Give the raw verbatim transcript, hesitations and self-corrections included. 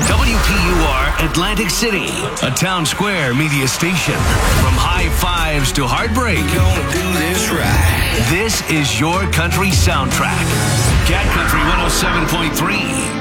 W P U R Atlantic City, a Town Square media station. From high fives to heartbreak, Gonna do this right. this is your country soundtrack. Cat Country one oh seven point three.